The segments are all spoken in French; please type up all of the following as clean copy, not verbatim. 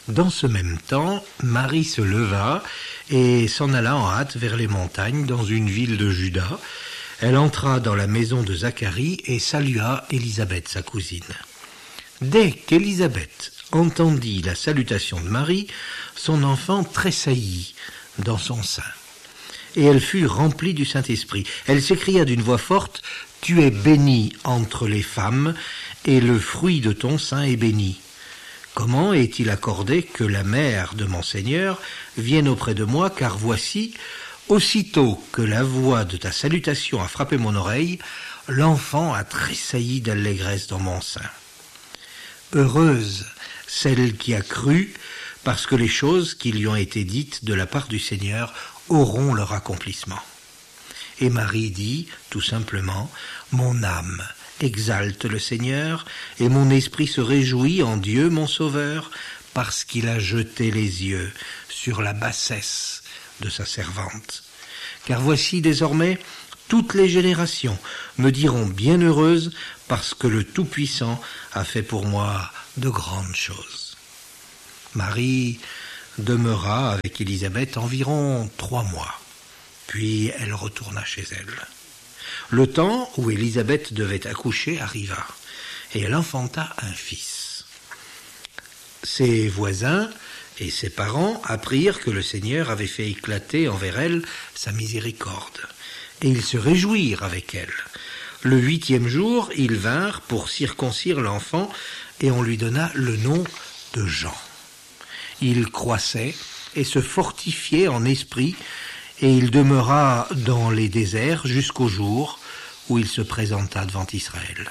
Dans ce même temps, Marie se leva et s'en alla en hâte vers les montagnes dans une ville de Juda. Elle entra dans la maison de Zacharie et salua Élisabeth, sa cousine. Dès qu'Élisabeth entendit la salutation de Marie, son enfant tressaillit dans son sein. Et elle fut remplie du Saint-Esprit. Elle s'écria d'une voix forte, « Tu es bénie entre les femmes, et le fruit de ton sein est béni. Comment est-il accordé que la mère de mon Seigneur vienne auprès de moi, car voici, aussitôt que la voix de ta salutation a frappé mon oreille, l'enfant a tressailli d'allégresse dans mon sein. Heureuse celle qui a cru, parce que les choses qui lui ont été dites de la part du Seigneur auront leur accomplissement. » Et Marie dit, tout simplement, « Mon âme exalte le Seigneur, et mon esprit se réjouit en Dieu mon Sauveur, parce qu'il a jeté les yeux sur la bassesse de sa servante. Car voici désormais, toutes les générations me diront bienheureuse, parce que le Tout-Puissant a fait pour moi de grandes choses. » Marie demeura avec Élisabeth environ 3 mois, puis elle retourna chez elle. Le temps où Élisabeth devait accoucher arriva, et elle enfanta un fils. Ses voisins et ses parents apprirent que le Seigneur avait fait éclater envers elle sa miséricorde, et ils se réjouirent avec elle. Le 8e jour, ils vinrent pour circoncire l'enfant, et on lui donna le nom de Jean. Il croissait et se fortifiait en esprit, et il demeura dans les déserts jusqu'au jour où il se présenta devant Israël.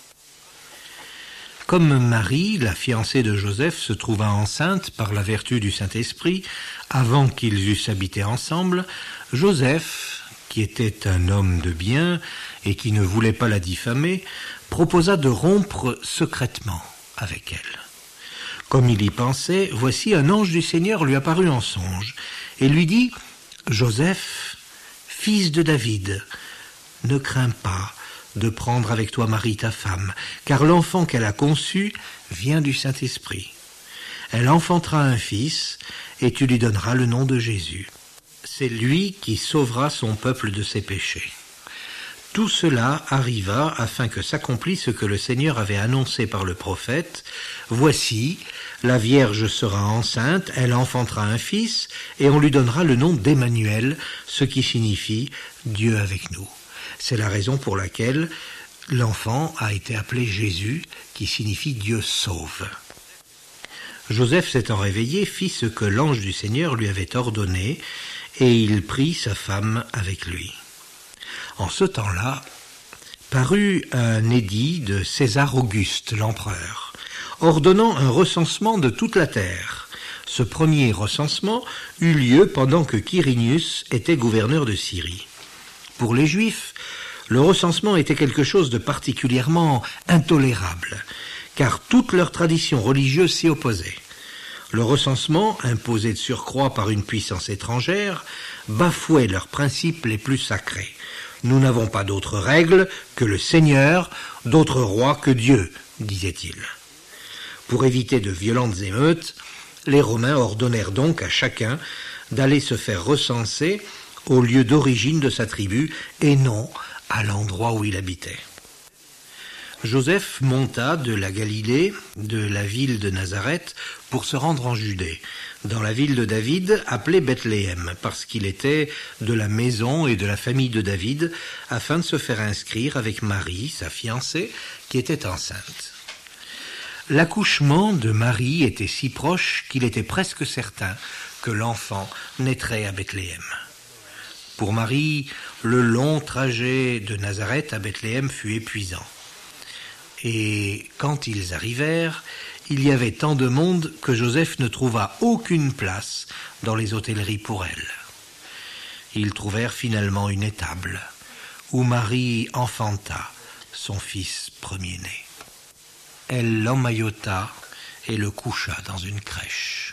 Comme Marie, la fiancée de Joseph, se trouva enceinte par la vertu du Saint-Esprit, avant qu'ils eussent habité ensemble, Joseph, qui était un homme de bien et qui ne voulait pas la diffamer, proposa de rompre secrètement avec elle. Comme il y pensait, voici un ange du Seigneur lui apparut en songe et lui dit « Joseph, fils de David, ne crains pas de prendre avec toi Marie ta femme, car l'enfant qu'elle a conçu vient du Saint-Esprit. Elle enfantera un fils et tu lui donneras le nom de Jésus. C'est lui qui sauvera son peuple de ses péchés. » Tout cela arriva afin que s'accomplisse ce que le Seigneur avait annoncé par le prophète. « Voici, la Vierge sera enceinte, elle enfantera un fils, et on lui donnera le nom d'Emmanuel, ce qui signifie « Dieu avec nous ». C'est la raison pour laquelle l'enfant a été appelé Jésus, qui signifie « Dieu sauve ». Joseph s'étant réveillé, fit ce que l'ange du Seigneur lui avait ordonné, et il prit sa femme avec lui. En ce temps-là, parut un édit de César Auguste, l'empereur, ordonnant un recensement de toute la terre. Ce premier recensement eut lieu pendant que Quirinius était gouverneur de Syrie. Pour les Juifs, le recensement était quelque chose de particulièrement intolérable, car toutes leurs traditions religieuses s'y opposaient. Le recensement, imposé de surcroît par une puissance étrangère, bafouait leurs principes les plus sacrés. Nous n'avons pas d'autre règle que le Seigneur, d'autre roi que Dieu, disait-il. Pour éviter de violentes émeutes, les Romains ordonnèrent donc à chacun d'aller se faire recenser au lieu d'origine de sa tribu et non à l'endroit où il habitait. Joseph monta de la Galilée, de la ville de Nazareth, pour se rendre en Judée, dans la ville de David, appelée Bethléem, parce qu'il était de la maison et de la famille de David, afin de se faire inscrire avec Marie, sa fiancée, qui était enceinte. L'accouchement de Marie était si proche qu'il était presque certain que l'enfant naîtrait à Bethléem. Pour Marie, le long trajet de Nazareth à Bethléem fut épuisant. Et quand ils arrivèrent, il y avait tant de monde que Joseph ne trouva aucune place dans les hôtelleries pour elle. Ils trouvèrent finalement une étable où Marie enfanta son fils premier-né. Elle l'emmaillota et le coucha dans une crèche.